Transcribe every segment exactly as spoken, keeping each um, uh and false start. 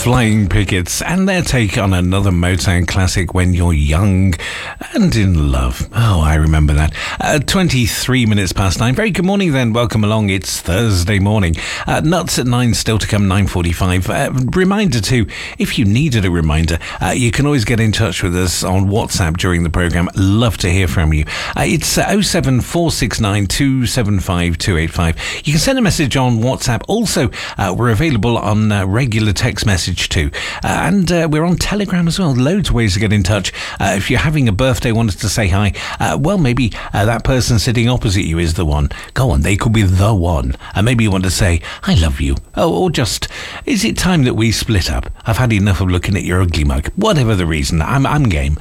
Flying Pickets and their take on another Motown classic, When You're Young and in Love. Oh, I remember that. Uh, twenty-three minutes past nine. Very good morning then. Welcome along. It's Thursday morning. Uh, nuts at nine, still to come, nine forty-five. Uh, reminder too, if you needed a reminder, uh, you can always get in touch with us on WhatsApp during the programme. Love to hear from you. Uh, it's uh, oh seven four six nine two seven five two eight five. You can send a message on WhatsApp. Also, uh, we're available on uh, regular text message too. Uh, and uh, we're on Telegram as well. Loads of ways to get in touch. Uh, if you're having a birthday, want us to say hi, uh, well, maybe uh, that person sitting opposite you is the one. Go on, they could be the one. And uh, maybe you want to say, I love you. Oh, or just, is it time that we split up? I've had enough of looking at your ugly mug. Whatever the reason, I'm, I'm game.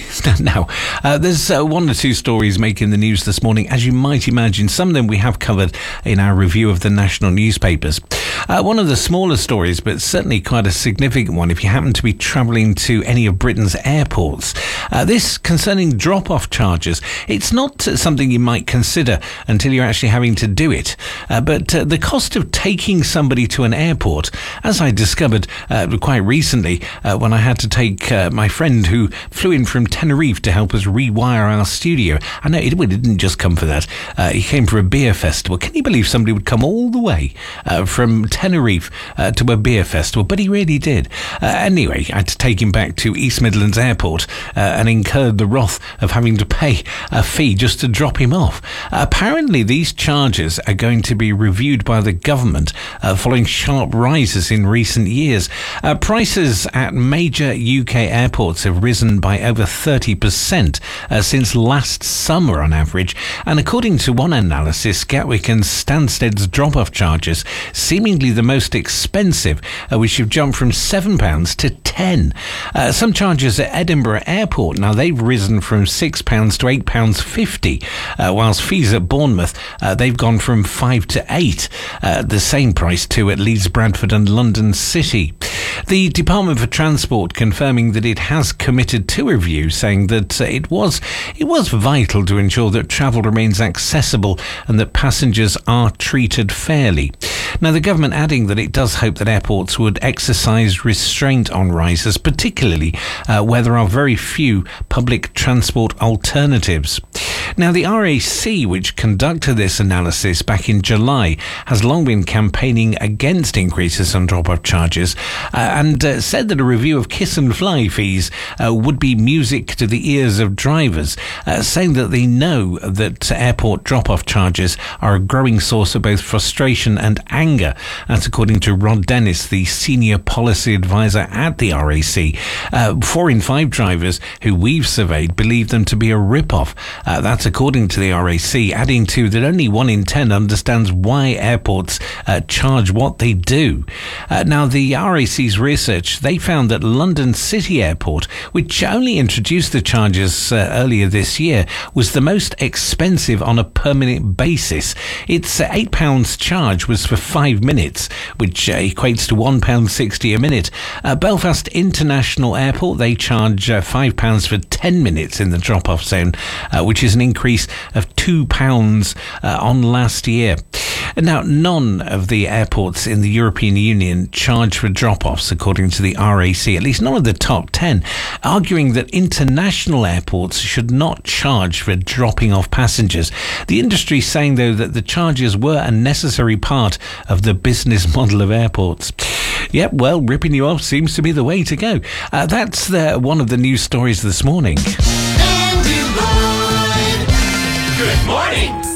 Now, uh, there's uh, one or two stories making the news this morning. As you might imagine, some of them we have covered in our review of the national newspapers. Uh, one of the smaller stories, but certainly quite a significant one if you happen to be travelling to any of Britain's airports. Uh, this concerning drop-off charges. It's not something you might consider until you're actually having to do it. Uh, but uh, the cost of taking somebody to an airport, as I discovered uh, quite recently uh, when I had to take uh, my friend who flew in from Tenerife to help us rewire our studio. I know it, it didn't just come for that. Uh, he came for a beer festival. Can you believe somebody would come all the way uh, from Tenerife uh, to a beer festival? But he really did. Uh, anyway, I had to take him back to East Midlands Airport uh, and incurred the wrath of having to pay a fee just to drop him off. Uh, apparently, these charges are going to be reviewed by the government uh, following sharp rises in recent years. Uh, prices at major U K airports have risen by over thirty percent uh, since last summer on average. And according to one analysis, Gatwick and Stansted's drop-off charges, seemingly the most expensive, uh, which have jumped from seven pounds to ten. Uh, some charges at Edinburgh Airport, now they've risen from six pounds to eight pounds fifty, uh, whilst fees at Bournemouth, uh, they've gone from five to eight. Uh, the same price too at Leeds, Bradford and London City. The Department for Transport confirming that it has committed to review, saying that uh, it was it was vital to ensure that travel remains accessible and that passengers are treated fairly. Now, the government adding that it does hope that airports would exercise restraint on rises, particularly uh, where there are very few public transport alternatives. Now, the R A C, which conducted this analysis back in July, has long been campaigning against increases on drop-off charges uh, and uh, said that a review of kiss and fly fees uh, would be music to the ears of drivers, uh, saying that they know that airport drop-off charges are a growing source of both frustration and anger. That's according to Rod Dennis, the senior policy advisor at the R A C. Uh, four in five drivers who we've surveyed believe them to be a rip-off. Uh, that's according to the R A C, adding to that only one in ten understands why airports uh, charge what they do. Uh, now, the R A C's research, they found that London City Airport, which only introduced the charges uh, earlier this year, was the most expensive on a permanent basis. Its uh, eight pounds charge was for five minutes, which uh, equates to one pound sixty a minute. Uh, Belfast International Airport, they charge uh, five pounds for ten minutes in the drop-off zone, uh, which is an increase of two pounds uh, on last year. Now, none of the airports in the European Union charge for drop-offs, according to the R A C, at least none of the top ten, arguing that international airports should not charge for dropping off passengers. The industry saying, though, that the charges were a necessary part of the business model of airports. Yep, well, ripping you off seems to be the way to go. Uh, that's the, one of the news stories this morning. Andy Lloyd. Good morning.